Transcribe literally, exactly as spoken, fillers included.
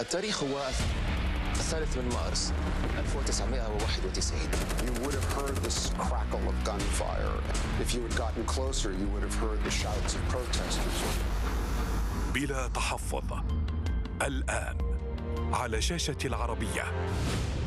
التاريخ هو الثالث من مارس ألف وتسعمائة وواحد وتسعين. You would have heard this crackle of gunfire. If you had gotten closer, you would have heard the shouts of protesters. بلا تحفظ، الآن على شاشة العربية.